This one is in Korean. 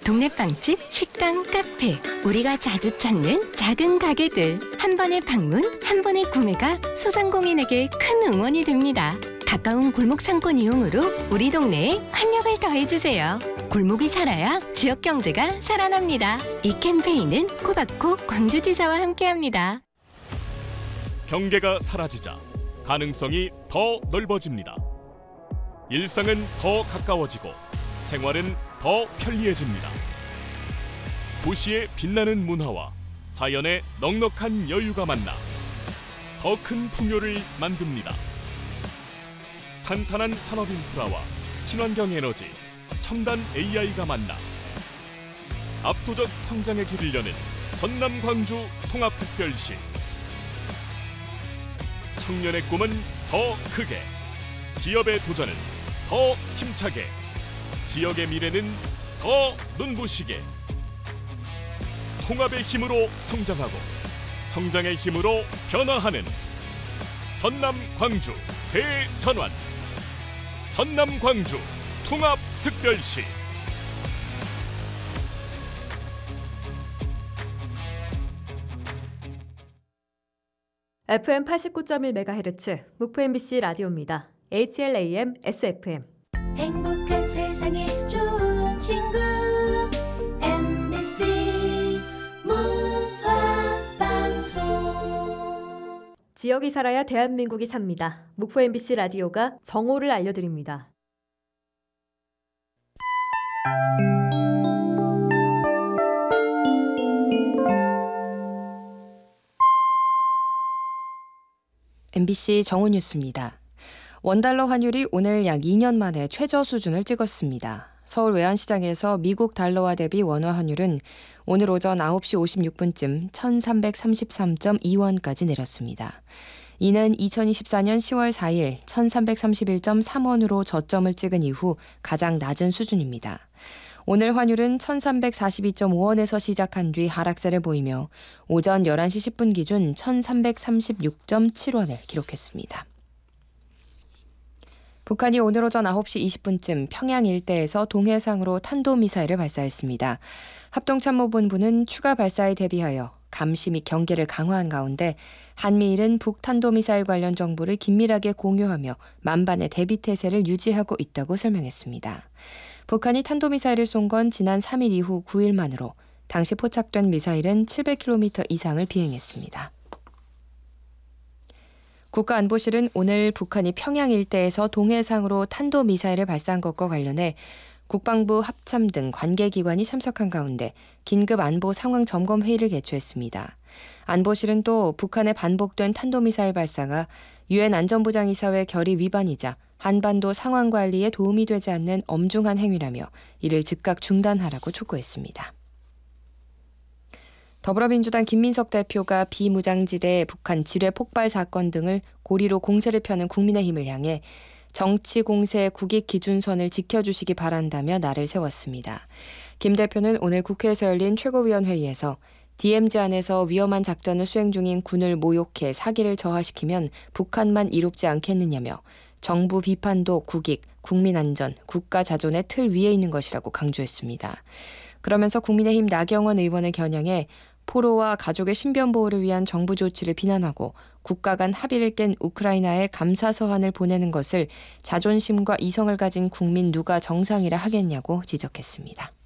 동네 빵집, 식당, 카페, 우리가 자주 찾는 작은 가게들. 한 번의 방문, 한 번의 구매가 소상공인에게 큰 응원이 됩니다. 가까운 골목 상권 이용으로 우리 동네에 활력을 더해주세요. 골목이 살아야 지역 경제가 살아납니다. 이 캠페인은 코바코 광주지사와 함께합니다. 경계가 사라지자 가능성이 더 넓어집니다. 일상은 더 가까워지고 생활은 더 편리해집니다. 도시의 빛나는 문화와 자연의 넉넉한 여유가 만나 더 큰 풍요를 만듭니다. 탄탄한 산업 인프라와 친환경 에너지, 첨단 AI가 만나 압도적 성장의 길을 여는 전남 광주 통합특별시. 청년의 꿈은 더 크게, 기업의 도전은 더 힘차게, 지역의 미래는 더 눈부시게. 통합의 힘으로 성장하고 성장의 힘으로 변화하는 전남 광주 대전환. 전남 광주 통합특별시. FM 89.1MHz 목포 MBC 라디오입니다. HLAM SFM. 행복한 세상에 좋은 친구 MBC 문화방송. 지역이 살아야 대한민국이 삽니다. 목포 MBC 라디오가 정오를 알려드립니다. MBC 정오 뉴스입니다. 원달러 환율이 오늘 약 2년 만에 최저 수준을 찍었습니다. 서울 외환시장에서 미국 달러화 대비 원화 환율은 오늘 오전 9시 56분쯤 1333.2원까지 내렸습니다. 이는 2024년 10월 4일 1331.3원으로 저점을 찍은 이후 가장 낮은 수준입니다. 오늘 환율은 1342.5원에서 시작한 뒤 하락세를 보이며 오전 11시 10분 기준 1336.7원을 기록했습니다. 북한이 오늘 오전 9시 20분쯤 평양 일대에서 동해상으로 탄도미사일을 발사했습니다. 합동참모본부는 추가 발사에 대비하여 감시 및 경계를 강화한 가운데 한미일은 북탄도미사일 관련 정보를 긴밀하게 공유하며 만반의 대비태세를 유지하고 있다고 설명했습니다. 북한이 탄도미사일을 쏜 건 지난 3일 이후 9일 만으로 당시 포착된 미사일은 700km 이상을 비행했습니다. 국가안보실은 오늘 북한이 평양 일대에서 동해상으로 탄도미사일을 발사한 것과 관련해 국방부 합참 등 관계기관이 참석한 가운데 긴급 안보 상황 점검 회의를 개최했습니다. 안보실은 또 북한의 반복된 탄도미사일 발사가 유엔 안전보장이사회 결의 위반이자 한반도 상황 관리에 도움이 되지 않는 엄중한 행위라며 이를 즉각 중단하라고 촉구했습니다. 더불어민주당 김민석 대표가 비무장지대 북한 지뢰 폭발 사건 등을 고리로 공세를 펴는 국민의힘을 향해 정치 공세 국익 기준선을 지켜주시기 바란다며 날을 세웠습니다. 김 대표는 오늘 국회에서 열린 최고위원회의에서 DMZ 안에서 위험한 작전을 수행 중인 군을 모욕해 사기를 저하시키면 북한만 이롭지 않겠느냐며 정부 비판도 국익, 국민안전, 국가 자존의 틀 위에 있는 것이라고 강조했습니다. 그러면서 국민의힘 나경원 의원을 겨냥해 포로와 가족의 신변 보호를 위한 정부 조치를 비난하고 국가 간 합의를 깬 우크라이나에 감사 서한을 보내는 것을 자존심과 이성을 가진 국민 누가 정상이라 하겠냐고 지적했습니다.